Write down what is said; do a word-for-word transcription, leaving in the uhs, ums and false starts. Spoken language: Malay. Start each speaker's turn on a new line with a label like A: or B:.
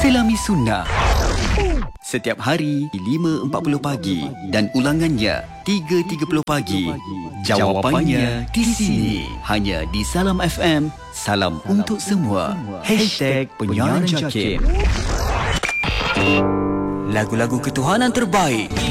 A: Selami Sunnah. Setiap hari lima empat puluh pagi dan ulangannya tiga tiga puluh pagi. Jawapannya di sini, hanya di Salam F M. Salam untuk semua. Hashtag Penyiaran Jakim. Lagu-lagu ketuhanan terbaik